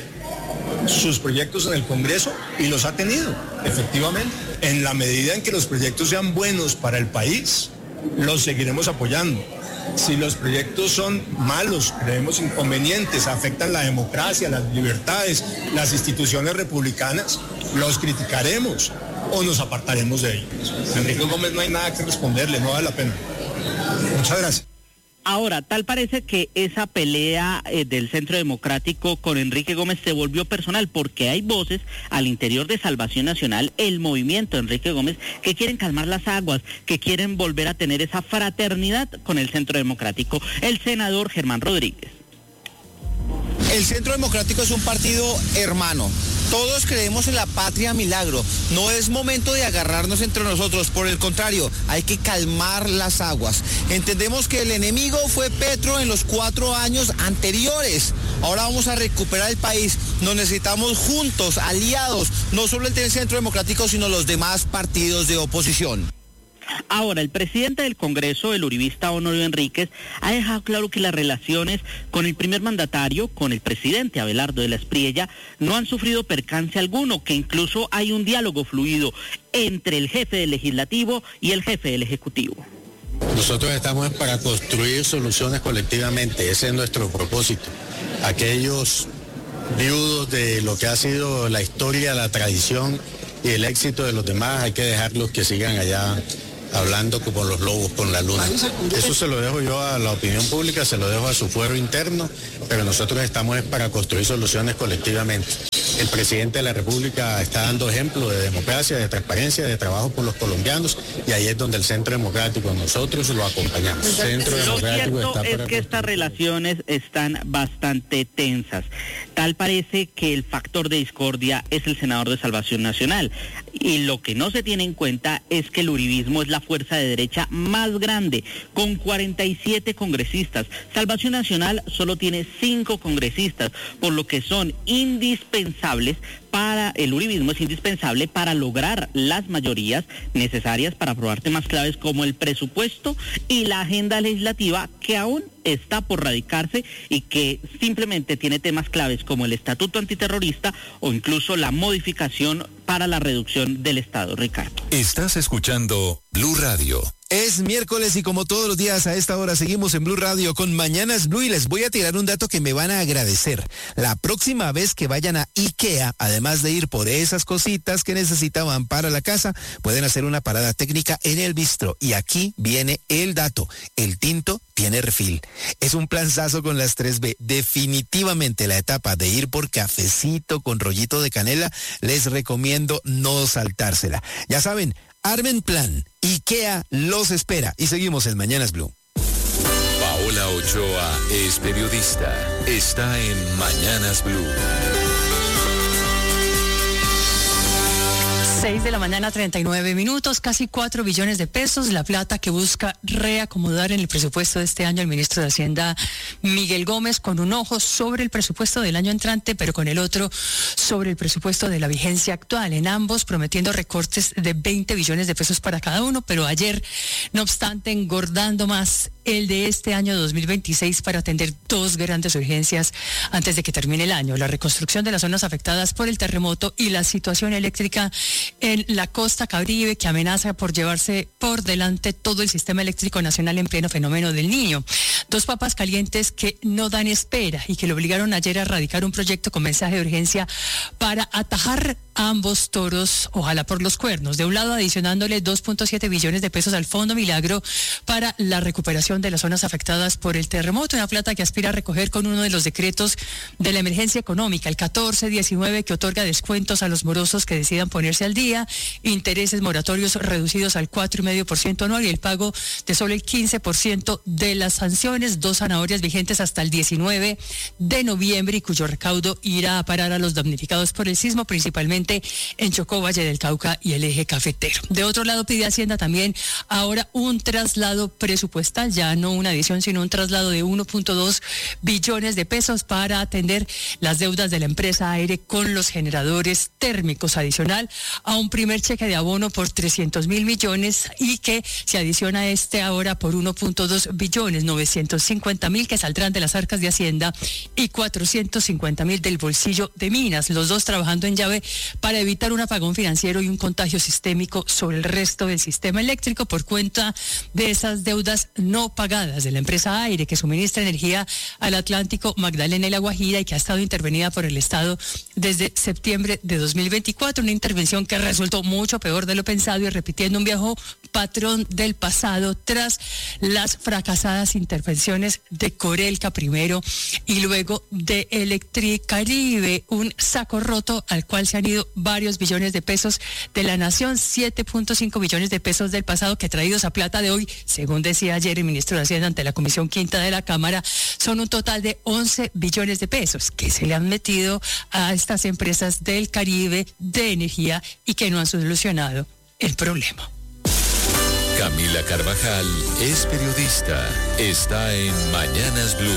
sus proyectos en el Congreso y los ha tenido, efectivamente. En la medida en que los proyectos sean buenos para el país, los seguiremos apoyando. Si los proyectos son malos, creemos inconvenientes, afectan la democracia, las libertades, las instituciones republicanas, los criticaremos o nos apartaremos de ellos. Enrique Gómez no hay nada que responderle, no vale la pena. Muchas gracias. Ahora, tal parece que esa pelea del Centro Democrático con Enrique Gómez se volvió personal, porque hay voces al interior de Salvación Nacional, el movimiento de Enrique Gómez, que quieren calmar las aguas, que quieren volver a tener esa fraternidad con el Centro Democrático. El senador Germán Rodríguez. El Centro Democrático es un partido hermano. Todos creemos en la patria milagro. No es momento de agarrarnos entre nosotros. Por el contrario, hay que calmar las aguas. Entendemos que el enemigo fue Petro en los 4 años anteriores. Ahora vamos a recuperar el país. Nos necesitamos juntos, aliados, no solo el Centro Democrático, sino los demás partidos de oposición. Ahora, el presidente del Congreso, el uribista Honorio Enríquez, ha dejado claro que las relaciones con el primer mandatario, con el presidente Abelardo de la Espriella, no han sufrido percance alguno, que incluso hay un diálogo fluido entre el jefe del Legislativo y el jefe del Ejecutivo. Nosotros estamos para construir soluciones colectivamente, ese es nuestro propósito. Aquellos viudos de lo que ha sido la historia, la tradición y el éxito de los demás, hay que dejarlos que sigan allá hablando como los lobos con la luna. Eso se lo dejo yo a la opinión pública, se lo dejo a su fuero interno, pero nosotros estamos para construir soluciones colectivamente. El presidente de la República está dando ejemplo de democracia, de transparencia, de trabajo por los colombianos, y ahí es donde el Centro Democrático, nosotros lo acompañamos. Lo cierto es que estas relaciones están bastante tensas. Tal parece que el factor de discordia es el senador de Salvación Nacional, y lo que no se tiene en cuenta es que el uribismo es la fuerza de derecha más grande, con 47 congresistas. Salvación Nacional solo tiene 5 congresistas, por lo que son indispensables para el uribismo, es indispensable para lograr las mayorías necesarias para aprobar temas claves como el presupuesto y la agenda legislativa, que aún está por radicarse y que simplemente tiene temas claves como el estatuto antiterrorista o incluso la modificación para la reducción del Estado. Ricardo. Estás escuchando Blue Radio. Es miércoles y como todos los días a esta hora seguimos en Blue Radio con Mañanas Blue, y les voy a tirar un dato que me van a agradecer. La próxima vez que vayan a IKEA, además de ir por esas cositas que necesitaban para la casa, pueden hacer una parada técnica en el bistro. Y aquí viene el dato. El tinto tiene refil. Es un planazo con las 3B. Definitivamente la etapa de ir por cafecito con rollito de canela, les recomiendo no saltársela. Ya saben, armen plan. IKEA los espera. Y seguimos en Mañanas Blue. Paola Ochoa es periodista. Está en Mañanas Blue. 6 de la mañana, 39 minutos, casi 4 billones de pesos, la plata que busca reacomodar en el presupuesto de este año el ministro de Hacienda, Miguel Gómez, con un ojo sobre el presupuesto del año entrante, pero con el otro sobre el presupuesto de la vigencia actual, en ambos prometiendo recortes de 20 billones de pesos para cada uno, pero ayer, no obstante, engordando más el de este año 2026 para atender 2 grandes urgencias antes de que termine el año: la reconstrucción de las zonas afectadas por el terremoto y la situación eléctrica en la costa caribe, que amenaza por llevarse por delante todo el sistema eléctrico nacional en pleno fenómeno del Niño. 2 papas calientes que no dan espera y que le obligaron ayer a radicar un proyecto con mensaje de urgencia para atajar a ambos toros, ojalá por los cuernos. De un lado, adicionándole 2.7 billones de pesos al Fondo Milagro para la recuperación de las zonas afectadas por el terremoto, una plata que aspira a recoger con uno de los decretos de la emergencia económica, el 1419, que otorga descuentos a los morosos que decidan ponerse al día, intereses moratorios reducidos al 4,5% anual y el pago de solo el 15% de las sanciones, 2 zanahorias vigentes hasta el 19 de noviembre y cuyo recaudo irá a parar a los damnificados por el sismo, principalmente en Chocó, Valle del Cauca y el eje cafetero. De otro lado, pide Hacienda también ahora un traslado presupuestal, ya no una adición, sino un traslado de 1.2 billones de pesos para atender las deudas de la empresa AERE con los generadores térmicos, adicional a un primer cheque de abono por 300.000 millones y que se adiciona a ahora por 1.2 billones, 950.000 que saldrán de las arcas de Hacienda y 450.000 del bolsillo de Minas, los dos trabajando en llave para evitar un apagón financiero y un contagio sistémico sobre el resto del sistema eléctrico por cuenta de esas deudas no pagadas de la empresa AERE, que suministra energía al Atlántico, Magdalena y La Guajira, y que ha estado intervenida por el Estado desde septiembre de 2024, una intervención que resultó mucho peor de lo pensado y repitiendo un viejo patrón del pasado tras las fracasadas intervenciones de Corelca primero y luego de Electricaribe, un saco roto al cual se han ido varios billones de pesos de la nación, 7.5 billones de pesos del pasado que traídos a plata de hoy, según decía ayer el ministro de Hacienda ante la Comisión Quinta de la Cámara, son un total de 11 billones de pesos que se le han metido a estas empresas del Caribe de energía y que no han solucionado el problema. Camila Carvajal es periodista. Está en Mañanas Blue.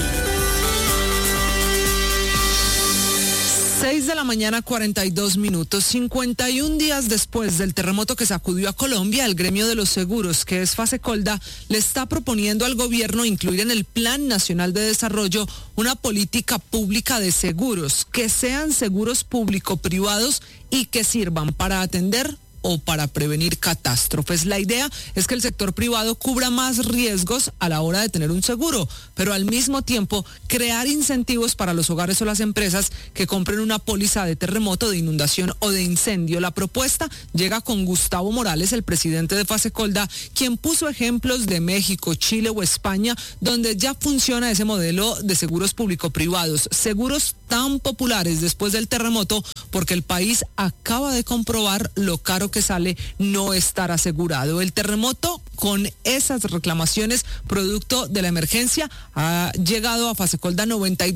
6 de la mañana, 42 minutos. 51 días después del terremoto que sacudió a Colombia, el gremio de los seguros, que es Fasecolda, le está proponiendo al gobierno incluir en el Plan Nacional de Desarrollo una política pública de seguros, que sean seguros público-privados y que sirvan para atender o para prevenir catástrofes. La idea es que el sector privado cubra más riesgos a la hora de tener un seguro, pero al mismo tiempo crear incentivos para los hogares o las empresas que compren una póliza de terremoto, de inundación o de incendio. La propuesta llega con Gustavo Morales, el presidente de Fasecolda, quien puso ejemplos de México, Chile o España, donde ya funciona ese modelo de seguros público-privados, seguros tan populares después del terremoto porque el país acaba de comprobar lo caro que sale no estar asegurado. El terremoto, con esas reclamaciones producto de la emergencia, ha llegado a Fasecolda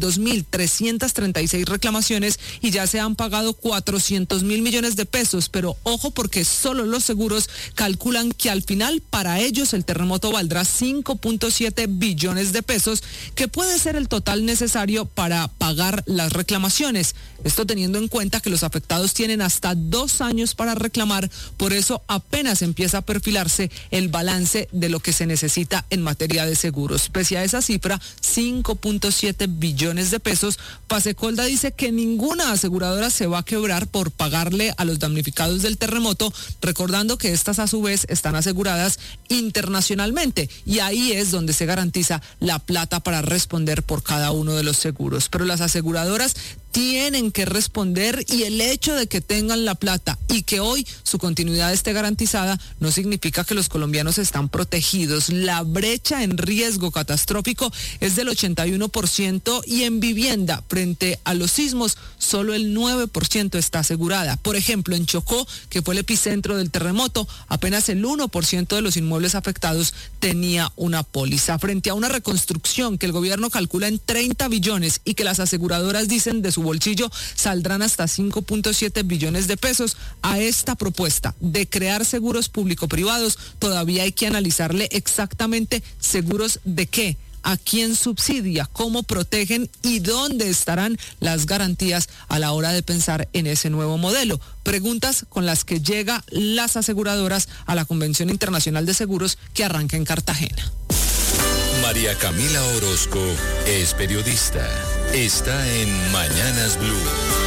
92.336 reclamaciones y ya se han pagado 400.000 millones de pesos, pero ojo porque solo los seguros calculan que al final para ellos el terremoto valdrá 5.7 billones de pesos, que puede ser el total necesario para pagar las reclamaciones. Esto teniendo en cuenta que los afectados tienen hasta 2 años para reclamar, por eso apenas empieza a perfilarse el balance de lo que se necesita en materia de seguros. Pese a esa cifra, 5.7 billones de pesos, Fasecolda dice que ninguna aseguradora se va a quebrar por pagarle a los damnificados del terremoto, recordando que estas a su vez están aseguradas internacionalmente y ahí es donde se garantiza la plata para responder por cada uno de los seguros. Pero las aseguradoras tienen que responder y el hecho de que tengan la plata y que hoy su continuidad esté garantizada no significa que los colombianos están protegidos. La brecha en riesgo catastrófico es del 81% y en vivienda frente a los sismos solo el 9% está asegurada. Por ejemplo, en Chocó, que fue el epicentro del terremoto, apenas el 1% de los inmuebles afectados tenía una póliza. Frente a una reconstrucción que el gobierno calcula en 30 billones y que las aseguradoras dicen de su bolsillo saldrán hasta 5.7 billones de pesos, a esta propuesta de crear seguros público-privados todavía hay que analizarle exactamente seguros de qué, a quién subsidia, cómo protegen y dónde estarán las garantías a la hora de pensar en ese nuevo modelo. Preguntas con las que llegan las aseguradoras a la Convención Internacional de Seguros que arranca en Cartagena. María Camila Orozco es periodista. Está en Mañanas Blue.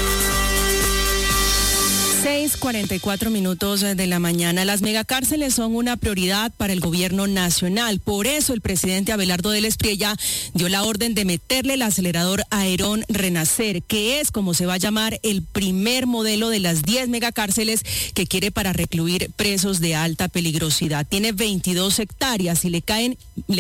6:44 minutos de la mañana. Las megacárceles son una prioridad para el gobierno nacional. Por eso el presidente Abelardo del Espriella dio la orden de meterle el acelerador a Herón Renacer, que es como se va a llamar el primer modelo de las 10 megacárceles que quiere para recluir presos de alta peligrosidad. Tiene 22 hectáreas y le caben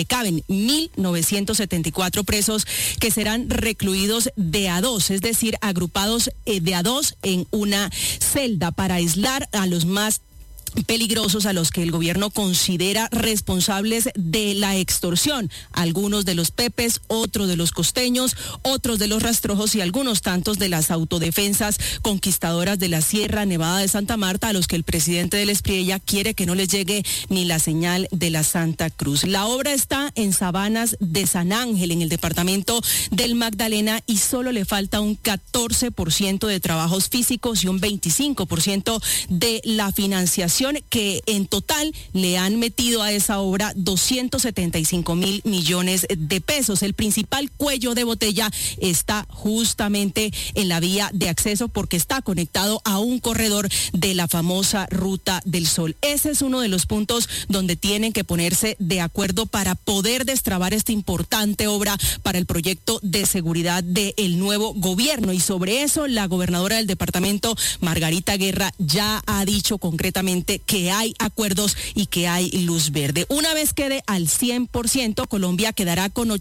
1.974 presos que serán recluidos de a dos, es decir, agrupados de a dos en una celda para aislar a los más peligrosos, a los que el gobierno considera responsables de la extorsión, algunos de los pepes, otros de los costeños, otros de los rastrojos y algunos tantos de las autodefensas conquistadoras de la Sierra Nevada de Santa Marta, a los que el presidente del Espriella quiere que no les llegue ni la señal de la Santa Cruz. La obra está en Sabanas de San Ángel, en el departamento del Magdalena, y solo le falta un 14% de trabajos físicos y un 25% de la financiación, que en total le han metido a esa obra 275.000 millones de pesos. El principal cuello de botella está justamente en la vía de acceso porque está conectado a un corredor de la famosa Ruta del Sol. Ese es uno de los puntos donde tienen que ponerse de acuerdo para poder destrabar esta importante obra para el proyecto de seguridad del nuevo gobierno. Y sobre eso la gobernadora del departamento, Margarita Guerra, ya ha dicho concretamente claramente que hay acuerdos y que hay luz verde. Una vez quede al 100%, Colombia quedará con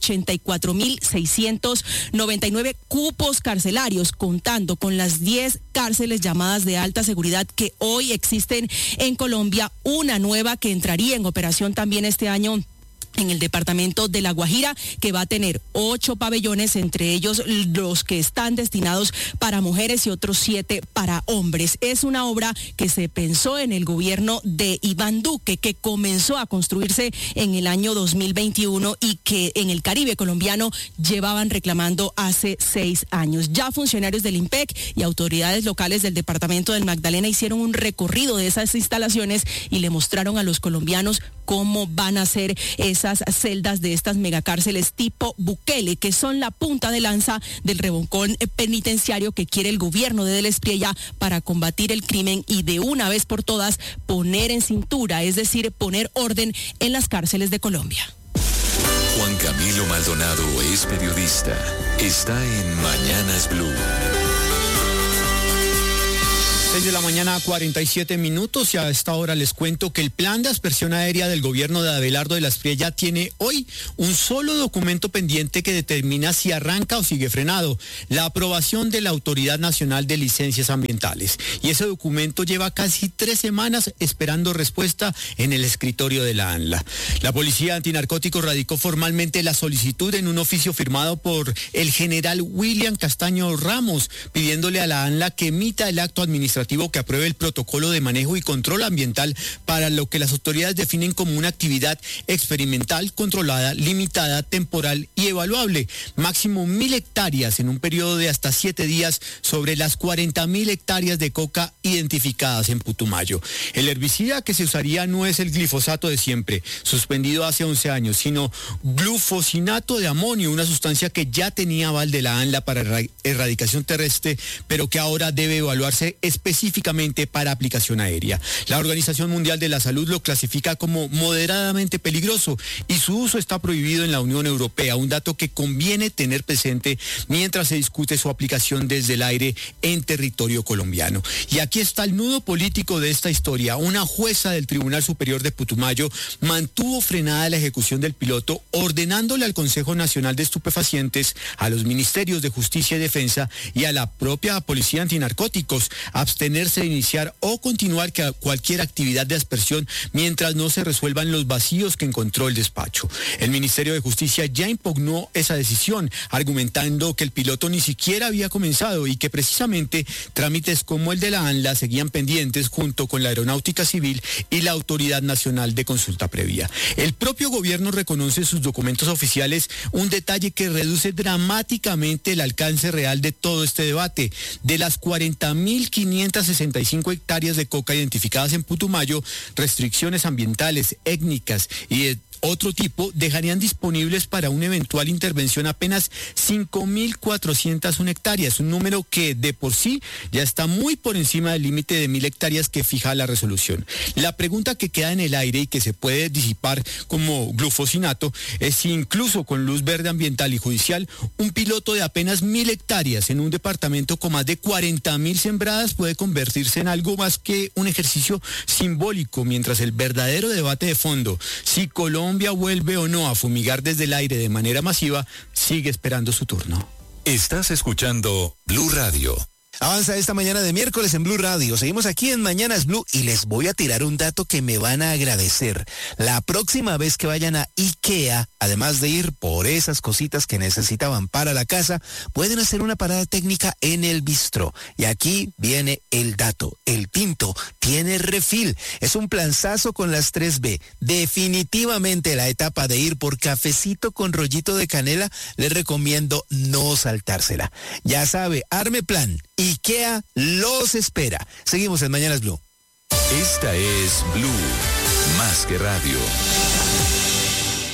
84.699 cupos carcelarios, contando con las 10 cárceles llamadas de alta seguridad que hoy existen en Colombia, una nueva que entraría en operación también este año en el departamento de La Guajira, que va a tener 8 pabellones, entre ellos los que están destinados para mujeres y otros 7 para hombres. Es una obra que se pensó en el gobierno de Iván Duque, que comenzó a construirse en el año 2021 y que en el Caribe colombiano llevaban reclamando hace 6 años. Ya funcionarios del IMPEC y autoridades locales del departamento del Magdalena hicieron un recorrido de esas instalaciones y le mostraron a los colombianos cómo van a ser esas celdas de estas megacárceles tipo Bukele, que son la punta de lanza del revolcón penitenciario que quiere el gobierno de Del Espriella para combatir el crimen y de una vez por todas poner en cintura, es decir, poner orden en las cárceles de Colombia. Juan Camilo Maldonado es periodista. Está en Mañanas Blue. 6 de la mañana, 47 minutos, y a esta hora les cuento que el plan de aspersión aérea del gobierno de Abelardo de la Espriella tiene hoy un solo documento pendiente que determina si arranca o sigue frenado: la aprobación de la Autoridad Nacional de Licencias Ambientales. Y ese documento lleva casi 3 semanas esperando respuesta en el escritorio de la ANLA. La Policía Antinarcóticos radicó formalmente la solicitud en un oficio firmado por el general William Castaño Ramos, pidiéndole a la ANLA que emita el acto administrativo que apruebe el protocolo de manejo y control ambiental para lo que las autoridades definen como una actividad experimental, controlada, limitada, temporal y evaluable. Máximo 1.000 hectáreas en un periodo de hasta 7 días sobre las 40.000 hectáreas de coca identificadas en Putumayo. El herbicida que se usaría no es el glifosato de siempre, suspendido hace 11 años, sino glufosinato de amonio, una sustancia que ya tenía aval de la ANLA para erradicación terrestre, pero que ahora debe evaluarse específicamente para aplicación aérea. La Organización Mundial de la Salud lo clasifica como moderadamente peligroso y su uso está prohibido en la Unión Europea, un dato que conviene tener presente mientras se discute su aplicación desde el aire en territorio colombiano. Y aquí está el nudo político de esta historia. Una jueza del Tribunal Superior de Putumayo mantuvo frenada la ejecución del piloto, ordenándole al Consejo Nacional de Estupefacientes, a los Ministerios de Justicia y Defensa y a la propia Policía Antinarcóticos abstenerse de iniciar o continuar cualquier actividad de aspersión mientras no se resuelvan los vacíos que encontró el despacho. El Ministerio de Justicia ya impugnó esa decisión, argumentando que el piloto ni siquiera había comenzado y que precisamente trámites como el de la ANLA seguían pendientes junto con la Aeronáutica Civil y la Autoridad Nacional de Consulta Previa. El propio gobierno reconoce en sus documentos oficiales un detalle que reduce dramáticamente el alcance real de todo este debate. De las 40.565 hectáreas de coca identificadas en Putumayo, restricciones ambientales, étnicas y de otro tipo dejarían disponibles para una eventual intervención apenas 5.401 hectáreas, un número que de por sí ya está muy por encima del límite de 1.000 hectáreas que fija la resolución. La pregunta que queda en el aire y que se puede disipar como glufosinato es si incluso con luz verde ambiental y judicial, un piloto de apenas 1.000 hectáreas en un departamento con más de 40.000 sembradas puede convertirse en algo más que un ejercicio simbólico, mientras el verdadero debate de fondo, si Colombia vuelve o no a fumigar desde el aire de manera masiva, sigue esperando su turno. Estás escuchando Blue Radio. Avanza esta mañana de miércoles en Blue Radio. Seguimos aquí en Mañanas Blue y les voy a tirar un dato que me van a agradecer. La próxima vez que vayan a IKEA, además de ir por esas cositas que necesitaban para la casa, pueden hacer una parada técnica en el bistró. Y aquí viene el dato. El tinto tiene refil. Es un planzazo con las 3B. Definitivamente la etapa de ir por cafecito con rollito de canela, les recomiendo no saltársela. Ya sabe, arme plan. IKEA los espera. Seguimos en Mañanas Blue. Esta es Blue, más que radio.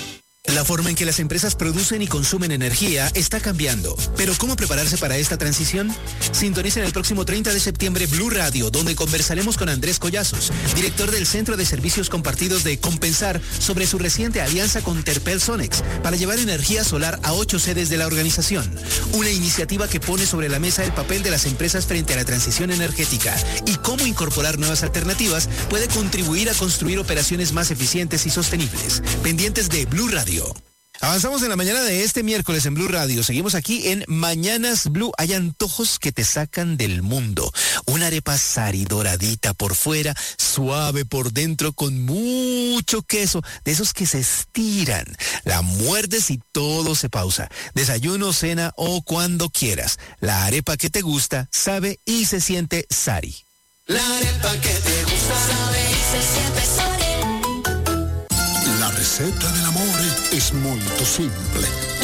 La forma en que las empresas producen y consumen energía está cambiando. Pero ¿cómo prepararse para esta transición? Sintonicen el próximo 30 de septiembre Blue Radio, donde conversaremos con Andrés Collazos, director del Centro de Servicios Compartidos de Compensar, sobre su reciente alianza con Terpel Sonex para llevar energía solar a 8 sedes de la organización. Una iniciativa que pone sobre la mesa el papel de las empresas frente a la transición energética y cómo incorporar nuevas alternativas puede contribuir a construir operaciones más eficientes y sostenibles. Pendientes de Blue Radio. Avanzamos en la mañana de este miércoles en Blue Radio. Seguimos aquí en Mañanas Blue. Hay antojos que te sacan del mundo. Una arepa sari doradita por fuera, suave por dentro, con mucho queso, de esos que se estiran. La muerdes y todo se pausa. Desayuno, cena o cuando quieras. La arepa que te gusta, sabe y se siente sari. La arepa que te gusta, sabe y se siente sari. La receta del amor es muy simple.